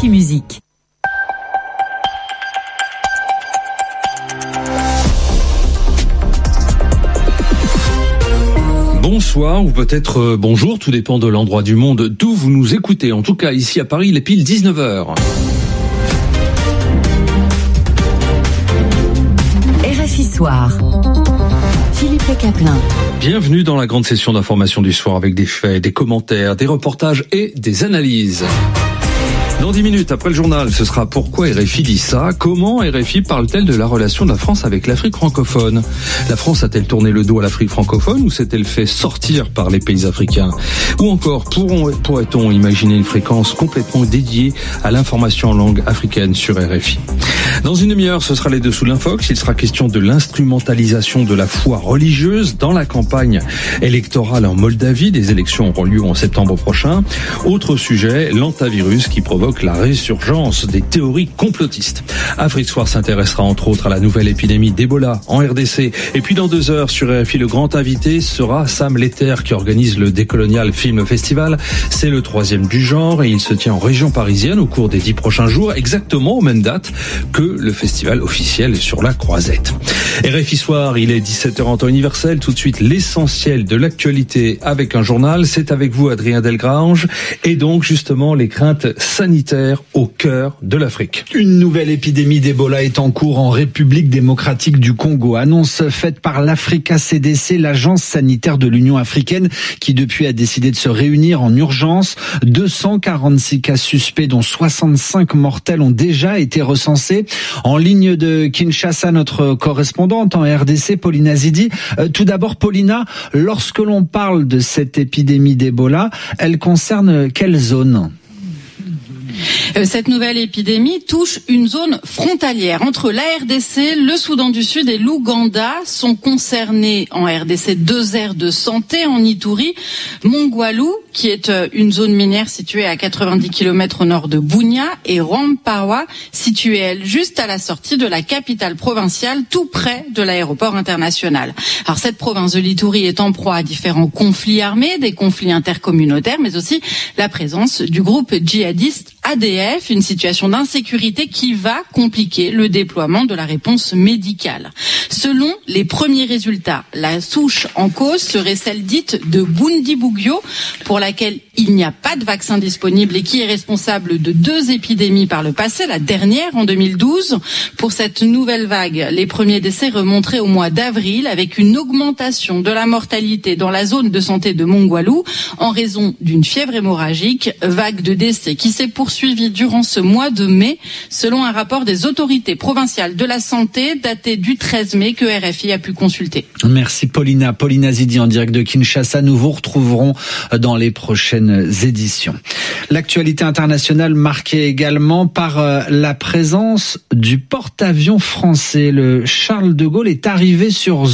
RFI Musique. Bonsoir ou peut-être bonjour, tout dépend de l'endroit du monde d'où vous nous écoutez. En tout cas, ici à Paris, il est pile 19h. RFI Soir. Philippe Caplin. Bienvenue dans la grande session d'information du soir avec des faits, des commentaires, des reportages et des analyses. Dans 10 minutes, après le journal, ce sera pourquoi RFI dit ça. Comment RFI parle-t-elle de la relation de la France avec l'Afrique francophone? La France a-t-elle tourné le dos à l'Afrique francophone ou s'est-elle fait sortir par les pays africains? Ou encore, pourrait-on imaginer une fréquence complètement dédiée à l'information en langue africaine sur RFI? Dans une demi-heure, ce sera les dessous de l'Infox. Il sera question de l'instrumentalisation de la foi religieuse dans la campagne électorale en Moldavie. Des élections auront lieu en septembre prochain. Autre sujet, l'hantavirus qui provoque la résurgence des théories complotistes. Afrique Soir s'intéressera entre autres à la nouvelle épidémie d'Ebola en RDC. Et puis dans 2 heures sur RFI, le grand invité sera Sam Letter qui organise le Décolonial Film Festival. C'est le 3e du genre et il se tient en région parisienne au cours des 10 prochains jours, exactement aux mêmes dates que le festival officiel sur la Croisette. RFI Soir, il est 17h en temps universel. Tout de suite, l'essentiel de l'actualité avec un journal. C'est avec vous, Adrien Delgrange. Et donc, justement, les craintes sanitaires au cœur de l'Afrique. Une nouvelle épidémie d'Ebola est en cours en République démocratique du Congo. Annonce faite par l'Africa CDC, l'agence sanitaire de l'Union africaine, qui depuis a décidé de se réunir en urgence. 246 cas suspects, dont 65 mortels, ont déjà été recensés. En ligne de Kinshasa, notre correspondante en RDC, Paulina Zidi. Tout d'abord, Paulina, lorsque l'on parle de cette épidémie d'Ebola, elle concerne quelle zone ? Cette nouvelle épidémie touche une zone frontalière entre la RDC, le Soudan du Sud et l'Ouganda. Sont concernés en RDC 2 aires de santé, en Ituri, Mongwalu, qui est une zone minière située à 90 km au nord de Bunia, et Rwampawa, située elle juste à la sortie de la capitale provinciale, tout près de l'aéroport international. Alors cette province de l'Ituri est en proie à différents conflits armés, des conflits intercommunautaires, mais aussi la présence du groupe djihadiste ADF, une situation d'insécurité qui va compliquer le déploiement de la réponse médicale. Selon les premiers résultats, la souche en cause serait celle dite de Bundibugyo, pour laquelle il n'y a pas de vaccin disponible et qui est responsable de 2 épidémies par le passé, la dernière en 2012. Pour cette nouvelle vague, les premiers décès remonteraient au mois d'avril, avec une augmentation de la mortalité dans la zone de santé de Mongwalu en raison d'une fièvre hémorragique, vague de décès qui s'est poursuivie durant ce mois de mai, selon un rapport des autorités provinciales de la santé daté du 13 mai que RFI a pu consulter. Merci Paulina. Paulina Zidi en direct de Kinshasa. Nous vous retrouverons dans les prochaines éditions. L'actualité internationale marquée également par la présence du porte-avions français. Le Charles de Gaulle est arrivé sur